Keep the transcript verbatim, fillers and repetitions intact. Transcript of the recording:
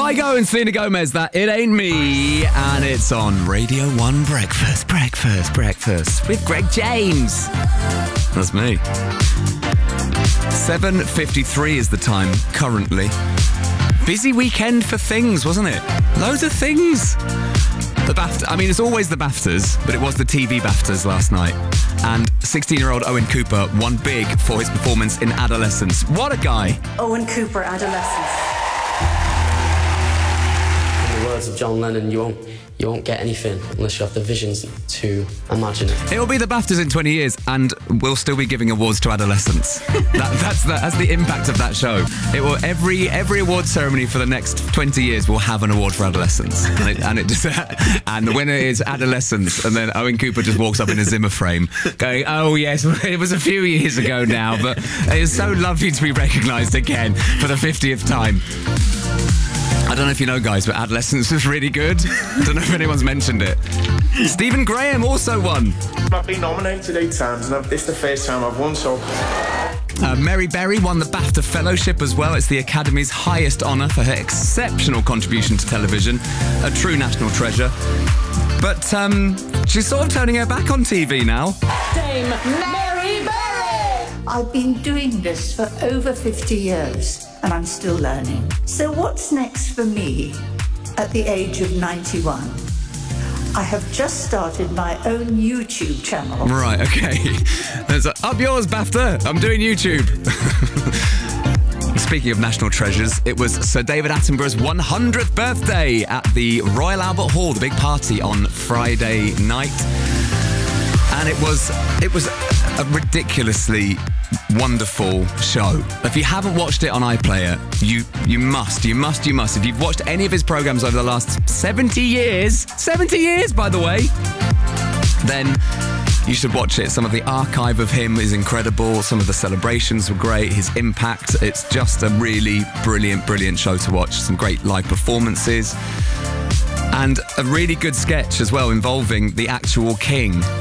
Kygo and Selena Gomez, that It Ain't Me, and it's on Radio one Breakfast, Breakfast, Breakfast with Greg James. That's me. seven fifty-three is the time currently. Busy weekend for things, wasn't it? Loads of things. The BAFTA, I mean, it's always the BAFTAs, but it was the T V BAFTAs last night. And sixteen-year-old Owen Cooper won big for his performance in Adolescence. What a guy. Owen Cooper, Adolescence. In the words of John Lennon, you won't, you won't get anything unless you have the visions to imagine it. It'll be the BAFTAs in twenty years, and we'll still be giving awards to adolescents. that, that's, the, that's the impact of that show. It will every every award ceremony for the next twenty years will have an award for adolescents, and it, and, it just, and the winner is Adolescence, and then Owen Cooper just walks up in a Zimmer frame, going, "Oh yes, it was a few years ago now, but it is so lovely to be recognised again for the fiftieth time." I don't know if you know, guys, but Adolescence was really good. I don't know if anyone's mentioned it. Stephen Graham also won. I've been nominated eight times, and it's the first time I've won, so... Uh, Mary Berry won the BAFTA Fellowship as well. It's the Academy's highest honour for her exceptional contribution to television. A true national treasure. But um, she's sort of turning her back on T V now. Dame Mary Berry! I've been doing this for over fifty years, and I'm still learning. So what's next for me at the age of ninety-one? I have just started my own YouTube channel. Right, okay. There's a, up yours, BAFTA. I'm doing YouTube. Speaking of national treasures, it was Sir David Attenborough's one hundredth birthday at the Royal Albert Hall, the big party on Friday night. And it was it was a ridiculously wonderful show. If you haven't watched it on iPlayer, you you must, you must, you must. If you've watched any of his programs over the last seventy years, seventy years, by the way, then you should watch it. Some of the archive of him is incredible. Some of the celebrations were great. His impact, it's just a really brilliant, brilliant show to watch. Some great live performances. And a really good sketch as well involving the actual king.